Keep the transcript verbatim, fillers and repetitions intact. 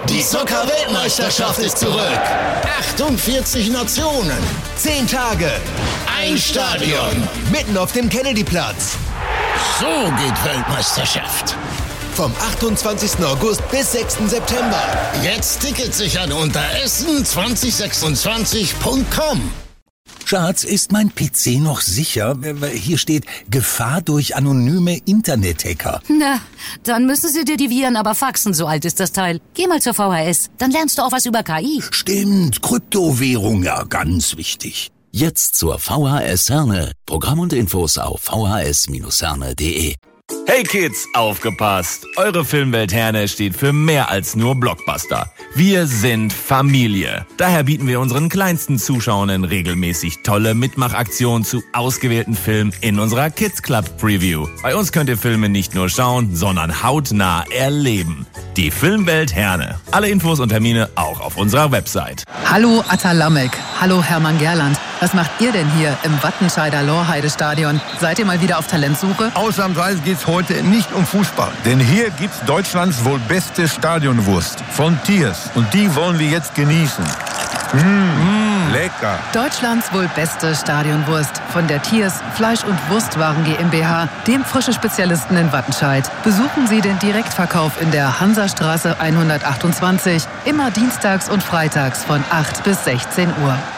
Die Soccer-Weltmeisterschaft ist zurück. achtundvierzig Nationen. Zehn Tage. Ein Stadion. Mitten auf dem Kennedy-Platz. So geht Weltmeisterschaft. Vom achtundzwanzigsten August bis sechsten September. Jetzt Tickets sichern unter essen zwanzig sechsundzwanzig punkt com. Schatz, ist mein P C noch sicher? Hier steht Gefahr durch anonyme Internet-Hacker. Na, dann müssen sie dir die Viren aber faxen, so alt ist das Teil. Geh mal zur V H S, dann lernst du auch was über K I. Stimmt, Kryptowährung, ja, ganz wichtig. Jetzt zur V H S Herne. Programm und Infos auf v h s herne punkt d e. Hey Kids, aufgepasst! Eure Filmwelt Herne steht für mehr als nur Blockbuster. Wir sind Familie. Daher bieten wir unseren kleinsten Zuschauern regelmäßig tolle Mitmachaktionen zu ausgewählten Filmen in unserer Kids Club Preview. Bei uns könnt ihr Filme nicht nur schauen, sondern hautnah erleben. Die Filmwelt Herne. Alle Infos und Termine auch auf unserer Website. Hallo Atta Lamek. Hallo Hermann Gerland. Was macht ihr denn hier im Wattenscheider Lorheide-Stadion? Seid ihr mal wieder auf Talentsuche? Ausnahmsweise geht's heute nicht um Fußball. Denn hier gibt's Deutschlands wohl beste Stadionwurst. Von Thiers. Und die wollen wir jetzt genießen. Mmh, lecker. Deutschlands wohl beste Stadionwurst von der Thiers Fleisch- und Wurstwaren GmbH, dem frische Spezialisten in Wattenscheid. Besuchen Sie den Direktverkauf in der Hansastraße hundertachtundzwanzig, immer dienstags und freitags von acht bis sechzehn Uhr.